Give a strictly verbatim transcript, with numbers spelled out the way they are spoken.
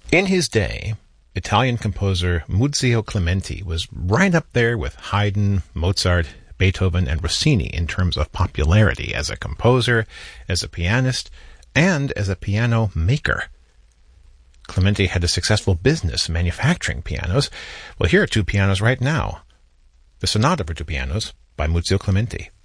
In his day, Italian composer Muzio Clementi was right up there with Haydn, Mozart, Beethoven, and Rossini in terms of popularity as a composer, as a pianist, and as a piano maker. Clementi had a successful business manufacturing pianos. Well, here are two pianos right now. The Sonata for Two Pianos by Muzio Clementi.